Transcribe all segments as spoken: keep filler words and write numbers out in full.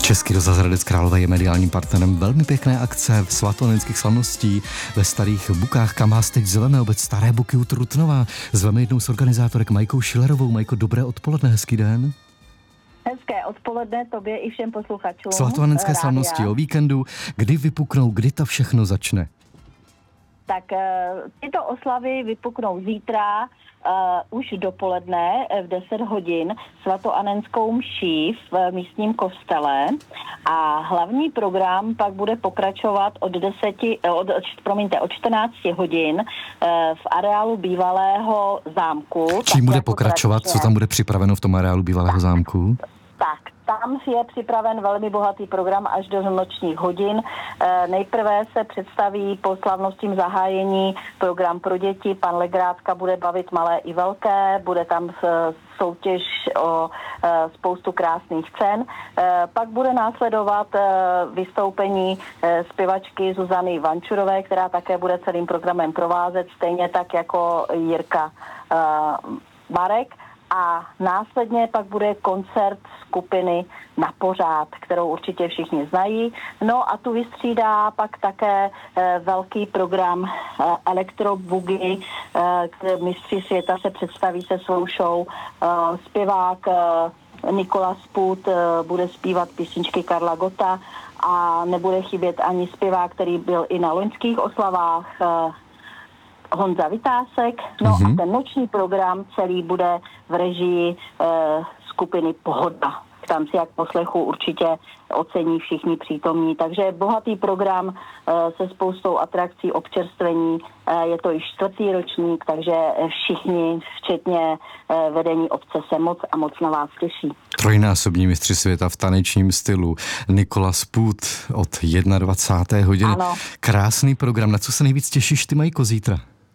Český rozhlas Hradec Králové je mediálním partnerem velmi pěkné akce v svatoanenských slavností ve Starých Bukách, kam vás teď zveme, obec Staré Buky u Trutnova. Zveme jednou z organizátorek Majkou Šilerovou. Majko, dobré odpoledne, hezký den. Hezké odpoledne tobě i všem posluchačům. Svatoanenské slavnosti o víkendu. Kdy vypuknou, kdy to všechno začne? Tak tyto oslavy vypuknou zítra, uh, už dopoledne v deset hodin svatoanenskou mší v místním kostele a hlavní program pak bude pokračovat od deseti, od, promiňte, od čtrnácti hodin uh, v areálu bývalého zámku. Čím bude pokračovat? Co tam bude připraveno v tom areálu bývalého zámku? Tak, tam je připraven velmi bohatý program až do nočních hodin. E, nejprve se představí po slavnostním zahájení program pro děti. Pan Legrátka bude bavit malé i velké, bude tam soutěž o e, spoustu krásných cen. E, pak bude následovat e, vystoupení e, zpěvačky Zuzany Vančurové, která také bude celým programem provázet, stejně tak jako Jirka e, Marek. A následně pak bude koncert skupiny Na pořád, kterou určitě všichni znají. No a tu vystřídá pak také e, velký program e, Electro Boogie, e, kde mistři světa se představí se svou show. E, zpěvák e, Nikola Sput e, bude zpívat písničky Karla Gotta a nebude chybět ani zpěvák, který byl i na loňských oslavách, e, Honza Vytásek, no mm-hmm. a ten noční program celý bude v režii e, skupiny Pohoda. Tam si jak poslechu určitě ocení všichni přítomní. Takže bohatý program e, se spoustou atrakcí, občerstvení. E, je to již čtvrtý ročník, takže všichni, včetně e, vedení obce, se moc a moc na vás těší. Trojnásobní mistři světa v tanečním stylu. Nikola Sput od dvacáté jedné hodiny. Ano. Krásný program. Na co se nejvíc těšíš ty, Majko, zítra?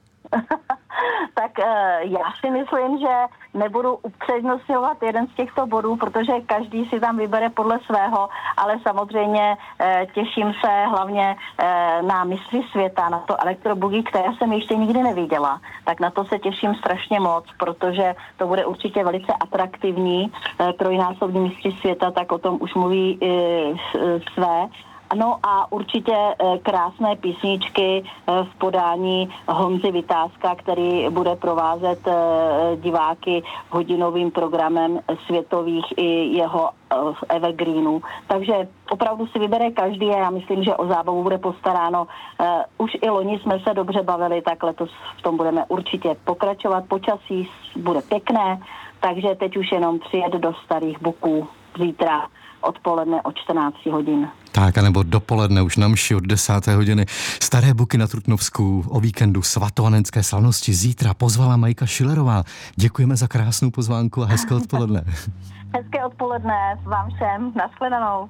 Tak já si myslím, že nebudu upřednostňovat jeden z těchto bodů, protože každý si tam vybere podle svého, ale samozřejmě těším se hlavně na mistry světa, na to elektrobugy, které jsem ještě nikdy neviděla. Tak na to se těším strašně moc, protože to bude určitě velice atraktivní. Trojnásobní mistři světa, tak o tom už mluví své. No a určitě krásné písničky v podání Honzy Vytázka, který bude provázet diváky hodinovým programem světových i jeho evergreenů. Takže opravdu si vybere každý a já myslím, že o zábavu bude postaráno. Už i loni jsme se dobře bavili, tak letos v tom budeme určitě pokračovat. Počasí bude pěkné, takže teď už jenom přijet do Starých Buků zítra odpoledne od čtrnácti hodin. Tak, anebo dopoledne už na mši od desáté hodiny. Staré Buky na Trutnovsku o víkendu svatoanenské slavnosti zítra pozvala Majka Šilerová. Děkujeme za krásnou pozvánku a hezké odpoledne. Hezké odpoledne vám všem. Nashledanou.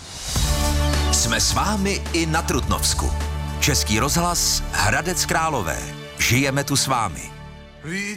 Jsme s vámi i na Trutnovsku. Český rozhlas Hradec Králové. Žijeme tu s vámi.